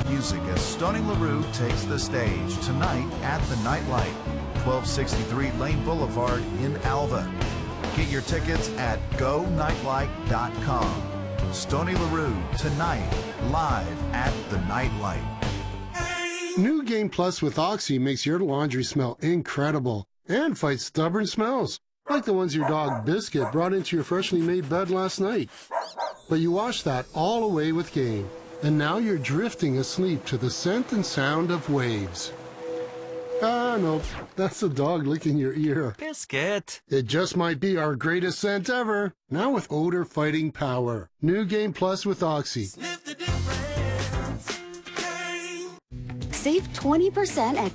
music as Stoney LaRue takes the stage tonight at the Nightlight, 1263 Lane Boulevard in Alva. Get your tickets at gonightlight.com. Stoney LaRue tonight, live at the Nightlight. New Game Plus with Oxy makes your laundry smell incredible and fights stubborn smells, like the ones your dog Biscuit brought into your freshly made bed last night. But you washed that all away with Game, and now you're drifting asleep to the scent and sound of waves. Ah, no, that's the dog licking your ear. Biscuit. It just might be our greatest scent ever, now with odor-fighting power. New Game Plus with Oxy. Save 20% at